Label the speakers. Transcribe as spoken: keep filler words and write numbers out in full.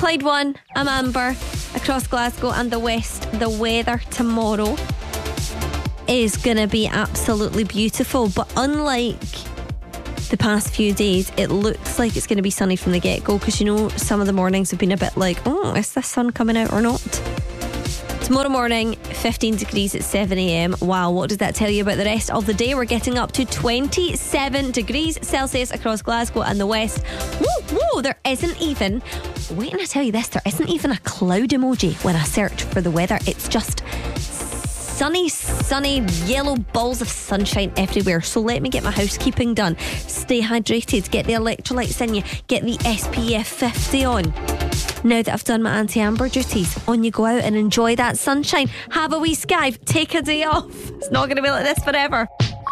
Speaker 1: Clyde one, I'm Amber. Across Glasgow and the west, the weather tomorrow is going to be absolutely beautiful. But unlike the past few days, it looks like it's going to be sunny from the get-go, because you know some of the mornings have been a bit like, oh, is the sun coming out or not? Tomorrow morning, fifteen degrees at seven a.m. Wow, what does that tell you about the rest of the day? We're getting up to twenty-seven degrees Celsius across Glasgow and the west. Whoa, whoa, there isn't even, wait and I tell you this, there isn't even a cloud emoji when I search for the weather. It's just sunny, sunny, yellow balls of sunshine everywhere. So let me get my housekeeping done. Stay hydrated, get the electrolytes in you, get the S P F fifty on. Now that I've done my anti-amber duties, on you go out and enjoy that sunshine. Have a wee skive, take a day off. It's not going to be like this forever.